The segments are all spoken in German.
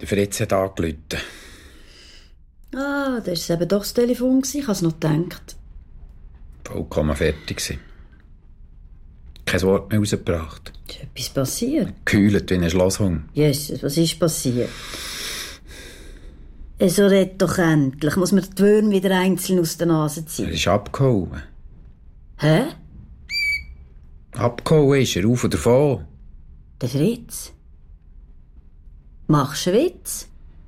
Der Fritz hat angerufen. Ah, das war eben doch das Telefon. Ich habe es noch gedacht. Vollkommen fertig gewesen. Kein Wort mehr rausgebracht. Ist etwas passiert? Gekühlt wie ein Schlosshund. Jesus, was ist passiert? So red doch endlich. Muss man die Würmer wieder einzeln aus der Nase ziehen? Er ist abgehauen. Hä? Abgehauen ist er, auf und davon. Der Fritz? Machst du einen Witz?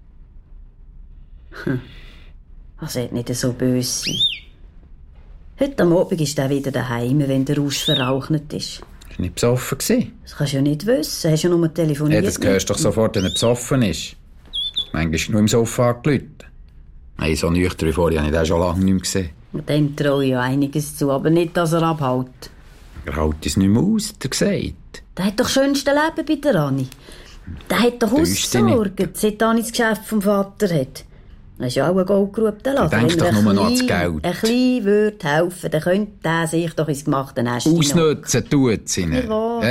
Also, er nicht so böse sein. Heute am Abend ist er wieder daheim, wenn der Rausch verrauchnet ist. Er war nicht besoffen gewesen. Das kannst du ja nicht wissen. Hast du ja nur telefoniert. Ja, das hörst du doch sofort, wenn er besoffen ist. Manchmal ist er nur im Sofa angerufen. Hey, so nüchtern wie vorher habe ich den schon lange nicht mehr gesehen. Und dem traue ich ja einiges zu, aber nicht, dass er abhält. Er hält es nicht mehr aus, hat er gesagt. Der hat doch das schönste Leben bei der Anni. Der hat doch ausgesorgt, seit Anni das Geschäft vom Vater hat. Das ist ja auch ein goldgerubter Laden. Er denkt doch nur noch ans Geld. Ein klein würde helfen, dann könnte der sich doch ins gemachte Nest ausnutzen tut es ihnen.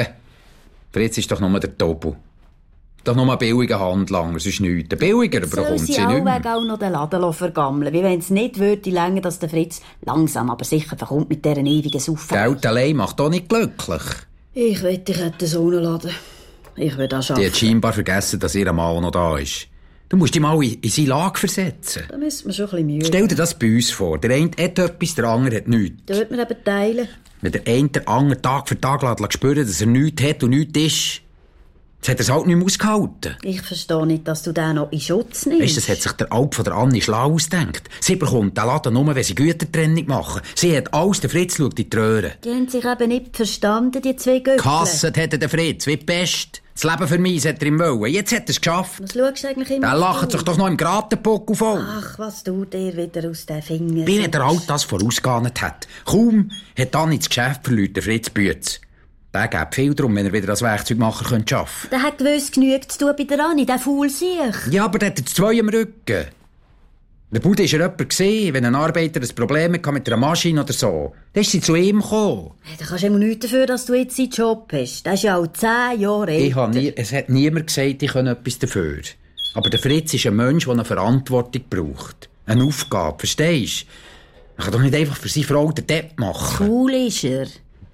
Fritz ist doch nur der Tobu. Doch nur ein billiger Handlanger, sonst nichts. Der billiger, aber kommt sie nicht mehr. Soll auch noch den Laden vergammeln, wie wenn es nicht würde länger, dass der Fritz langsam, aber sicher verkommt mit dieser ewigen Saufen. Geld allein macht doch nicht glücklich. Ich wette, ich hätte so einen Laden. Ich würde das schaffen. Die hat scheinbar vergessen, dass ihr Mann noch da ist. Du musst dich mal in seine Lage versetzen. Da müssen wir schon ein bisschen Mühe. Stell dir das bei uns vor. Der eine hat etwas, der andere hat nichts. Da wird man eben teilen. Wenn der eine den anderen Tag für Tag spüren, dass er nichts hat und nichts ist, jetzt hat er es halt nicht mehr ausgehalten. Ich verstehe nicht, dass du den noch in Schutz nimmst. Weißt du, das hat sich der Alp von der Anni schlau ausgedacht. Sie bekommt den Laden nur, wenn sie Gütertrennung machen. Sie hat alles, der Fritz schaut in die Röhre. Die haben sich eben nicht verstanden, die zwei Göppel. Gehasst hat der Fritz, wie die Pest. Das Leben für mich hat er ihm wollen. Jetzt hat er es geschafft. Was schaust du eigentlich immer? Der lacht sich doch noch im Gratenpuckel voll. Ach, was tut dir wieder aus den Fingern? Wie der all das vorausgeahnt hat. Kaum hat Anni das Geschäft verloren, der Fritz Bütz. Der gibt viel darum, wenn er wieder als Werkzeugmacher arbeiten könnte. Der hat gewusst, genügend zu tun bei der Anni, der Faul sich. Ja, aber der hat jetzt zwei am Rücken. Der Bude war jemand gewesen, wenn ein Arbeiter ein Problem hatte mit einer Maschine oder so. Dann ist sie zu ihm gekommen. Hey, da kannst du immer nichts dafür, dass du jetzt seinen Job hast. Der ist ja auch 10 Jahre älter. Es hat niemand gesagt, ich könne etwas dafür. Aber der Fritz ist ein Mensch, der eine Verantwortung braucht. Eine Aufgabe, verstehst du? Man kann doch nicht einfach für seine Frau den Depp machen. Cool ist er.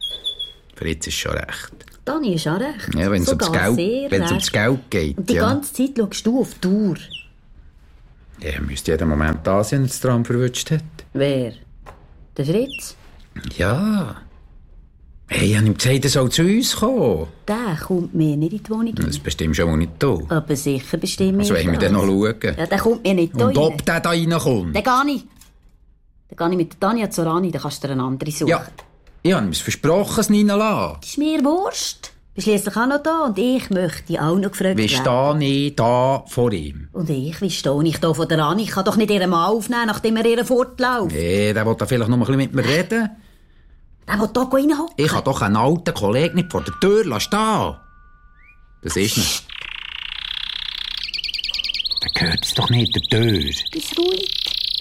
Fritz ist schon recht. Dani ist auch recht. Ja, wenn es ums Geld geht. Und die ganze Zeit schaust du auf die Uhr. Ja, er müsste jeden Moment da sein, wenn er das Tram verwünscht hat. Wer? Der Fritz? Ja. Hey, ich habe ihm gesagt, er soll zu uns kommen. Der kommt mir nicht in die Wohnung. Das bestimmt schon nicht da. Aber sicher bestimmt Also wollen wir dann noch schauen? Ja, der kommt mir nicht da. Und ob der da reinkommt? Den gehe ich. Den gehe ich mit der Tanja zur Rani, dann kannst du dir eine andere suchen. Ja, ich habe ihm versprochen, es nicht reinzulassen. Das ist mir Wurst. Du bist schliesslich auch noch da und ich möchte auch noch gefragt werden. Wie stehe ich da vor ihm? Und wie stehe ich da vor der Rani? Ich kann doch nicht ihren Mann aufnehmen, nachdem er ihren fortläuft. Nee, der will da vielleicht noch ein bisschen mit mir reden. Der will da reinhocken. Ich kann doch einen alten Kollegen nicht vor der Tür stehen. Das ist nicht. Der gehört es doch nicht, der Tür. Bist ruhig.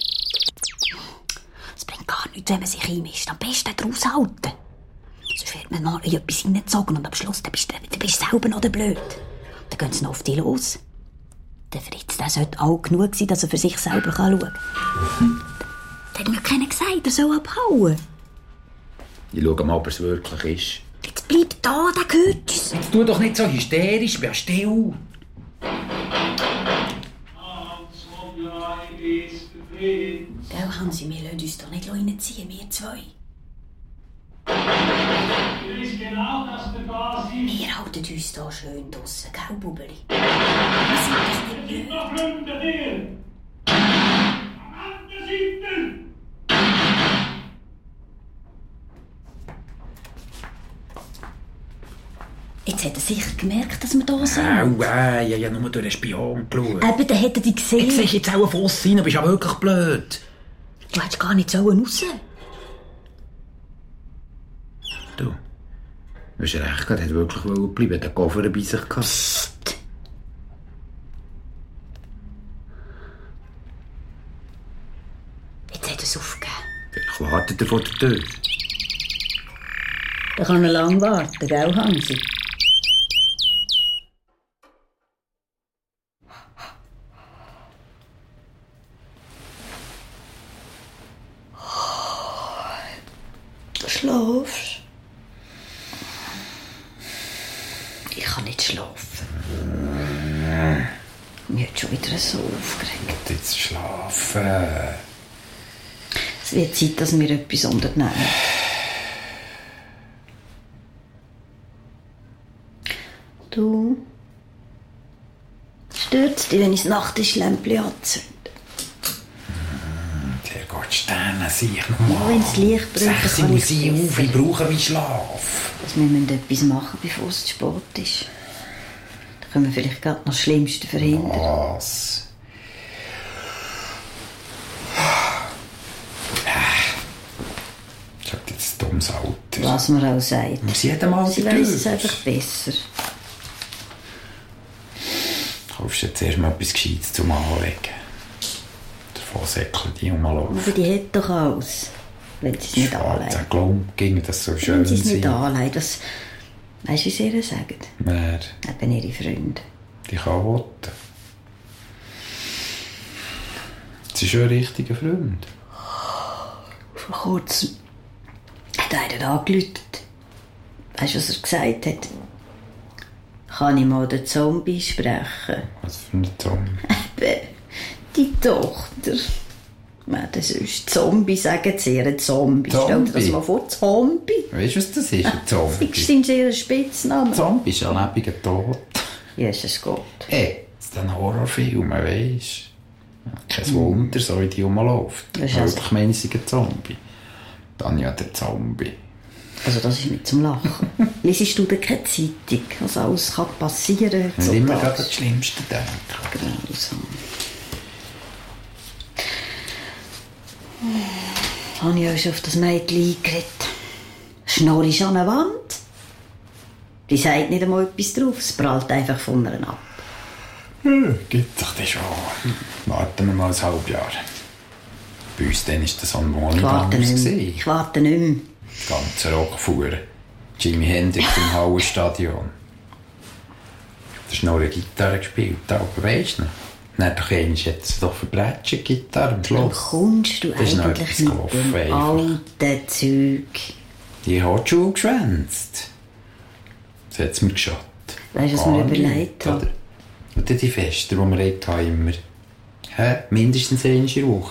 Es bringt gar nichts, wenn man sich einmischt. Am besten draus halten. Sonst wird man mal in etwas hineingezogen und am Schluss dann bist du selber noch der Blöd. Dann gehen sie noch auf dich los. Der Fritz, der sollte auch genug sein, dass er für sich selber schauen kann. Der hat mir keiner gesagt, er soll abhauen. Ich schaue mal, ob es wirklich ist. Jetzt bleib da, der gehört uns. Jetzt tu doch nicht so hysterisch, bleib still. Gell, Hansi, wir lassen uns doch nicht reinziehen, wir zwei. Wir halten uns hier schön draussen, gell, Bubeli? Wir sind doch nicht blöd. Jetzt hat er sicher gemerkt, dass wir da sind. Ich habe ja nur durch den Spion geschaut. Eben, dann hat er dich gesehen. Jetzt sehe ich jetzt auch einen Fuss rein, bist ja wirklich blöd. Du hättest gar nicht raus. Du hast recht gehabt, er hat wirklich bleiben, den Koffer bei sich gehabt. Psst. Jetzt hat er es aufgegeben. Vielleicht wartet er vor der Tür. Da kann er lang warten, gell, Hansi? schlafst. Ich kann nicht schlafen. Mich hat schon wieder so aufgeregt. Jetzt schlafen. Es wird Zeit, dass wir etwas unternehmen. Du... Stört es dich, wenn ich das Nachttischlämpchen anzünde? Der Gott, Sterne, sieh nochmal. Wenn das Licht brennt, 6 kann Uhr ich sie auf, schlafen. ich brauche meinen Schlaf. Also wir müssen etwas machen, bevor es zu spät ist. Da können wir vielleicht gerade noch das Schlimmste verhindern. Was? Ich hab jetzt ein dummes Alter. Was man auch sagt. Muss jedem Mal Sie weiss es einfach besser. Kaufst du jetzt erst mal etwas Gescheites zum Anlegen. Davon säckeln die rumlaufen. Aber die hat doch alles. Wenn sie es nicht anlegt. Ich glaube, ging das so schön Wenn sie es nicht sein. anlegt. Weißt du, wie sie ihr sagen? Wer? Eben ihre Freunde. Die kann wotten. Sie ist schon ein richtiger Freund. Vor kurzem hat einer angerufen. Weißt du, was er gesagt hat? Kann ich mal den Zombie sprechen? Was für ein Zombie? Eben, die Tochter. Das ist Zombie, sagen sie ihr. Zombie. Stell dir das mal vor, Zombie. Weißt du, was das ist? Ein Zombie. Fix sind sie ihren Spitznamen. Zombie ist ein lebendiger Tod. Jesus Gott. Hey, das ist ein Horrorfilm, weisst du? Kein Wunder, so wie die rumläuft. Das ist also- Ich meine, sie ist ein Zombie. Dann ja der Zombie. Also das ist nicht zum Lachen. Liesest du denn keine Zeitung, was alles kann passieren Ich will immer heutzutage? gerade das Schlimmste denken. Grausam. Habe ich euch schon auf das Mädchen eingeredet? Schnorr ist an der Wand. Die sagt nicht einmal etwas drauf, es prallt einfach von ihr ab. Gibt doch das schon. Warten wir mal ein halbes Jahr. Bei uns dann ist das an Wohnung Ich warte anders nicht mehr. gewesen. Ich warte nicht mehr. Ganze Rockfuhr. Jimi Hendrix im Hallenstadion. Da ist noch eine Gitarre gespielt, aber weisst du noch? Dann doch einmal jetzt doch verbrechen, Gitarre am Dann Schluss. kommst du Das ist noch eigentlich etwas mit gelaufen, dem einfach. alten Zeug. Die hat die Schule geschwänzt. Das hat es mir geschaut. Weißt du, was Gar mir nicht, überlegt habe? oder? Und dann die Feste, die wir hatten, immer. Mindestens einmal in der Woche.